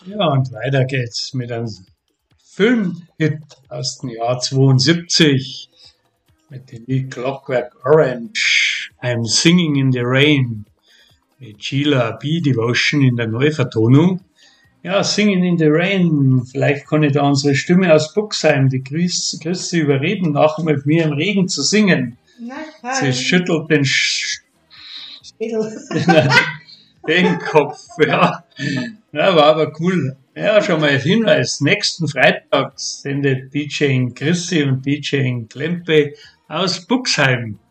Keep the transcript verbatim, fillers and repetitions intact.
Ja, und weiter geht's mit einem Filmhit aus dem Jahr zweiundsiebzig mit dem Lied Clockwork Orange, I'm Singing in the Rain mit Sheila B. Devotion in der Neuvertonung. Ja, Singing in the Rain, vielleicht kann ich da unsere Stimme aus Buxheim, die Chris, Christi, überreden, nachher mit mir im Regen zu singen. Nein, Sie schüttelt den, Sch Schädel. den Kopf, ja. Ja, war aber cool. Ja, schon mal ein Hinweis. Nächsten Freitag sendet D J Chrissy und D J Klempe aus Buxheim.